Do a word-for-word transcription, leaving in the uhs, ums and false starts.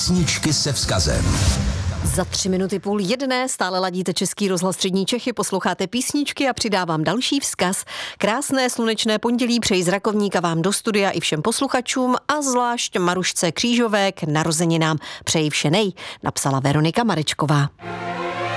Písničky se vzkazem. Za tři minuty půl jedné stále ladíte Český rozhlas Střední Čechy, posloucháte písničky a přidávám další vzkaz. Krásné slunečné pondělí přeji z Rakovníka vám do studia i všem posluchačům a zvlášť Marušce Křížové k narozeninám přeji vše nej, napsala Veronika Marečková.